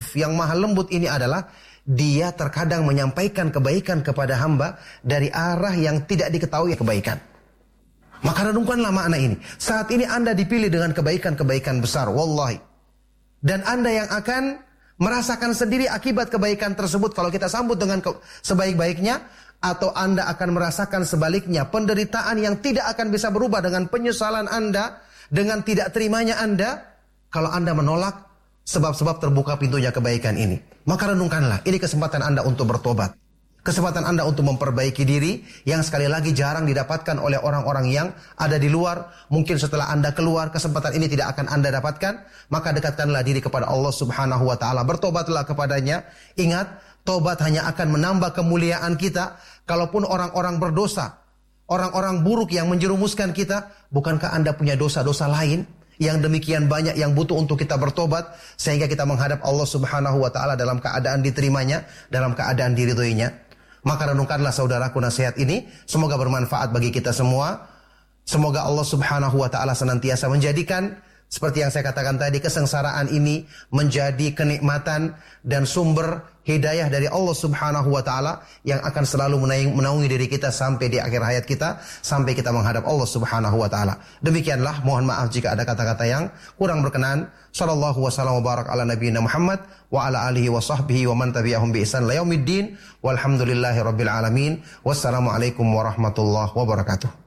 Al-Lutuf, yang maha lembut ini adalah dia terkadang menyampaikan kebaikan kepada hamba dari arah yang tidak diketahui kebaikan. Maka renungkanlah makna ini. Saat ini Anda dipilih dengan kebaikan-kebaikan besar, wallahi. Dan Anda yang akan merasakan sendiri akibat kebaikan tersebut kalau kita sambut dengan sebaik-baiknya, atau Anda akan merasakan sebaliknya, penderitaan yang tidak akan bisa berubah dengan penyesalan Anda, dengan tidak terimanya Anda, kalau Anda menolak sebab-sebab terbuka pintunya kebaikan ini. Maka renungkanlah, ini kesempatan Anda untuk bertobat. Kesempatan Anda untuk memperbaiki diri yang sekali lagi jarang didapatkan oleh orang-orang yang ada di luar. Mungkin setelah Anda keluar, kesempatan ini tidak akan Anda dapatkan. Maka dekatkanlah diri kepada Allah Subhanahu wa ta'ala. Bertobatlah kepadanya. Ingat, tobat hanya akan menambah kemuliaan kita. Kalaupun orang-orang berdosa, orang-orang buruk yang menjerumuskan kita, bukankah Anda punya dosa-dosa lain yang demikian banyak yang butuh untuk kita bertobat sehingga kita menghadap Allah Subhanahu wa ta'ala dalam keadaan diterimanya, dalam keadaan diridhoinya? Maka renungkanlah saudaraku nasihat ini, semoga bermanfaat bagi kita semua. Semoga Allah Subhanahu wa ta'ala senantiasa menjadikan, seperti yang saya katakan tadi, kesengsaraan ini menjadi kenikmatan dan sumber hidayah dari Allah Subhanahu wa ta'ala yang akan selalu menaungi diri kita sampai di akhir hayat kita, sampai kita menghadap Allah Subhanahu wa ta'ala. Demikianlah, mohon maaf jika ada kata-kata yang kurang berkenan. Sallallahu wasallam wa barak ala nabiyina Muhammad wa ala alihi wa sahbihi wa man tabi'ahum bi ihsan la yaumiddin walhamdulillahi rabbil alamin. Wassalamualaikum warahmatullahi wabarakatuh.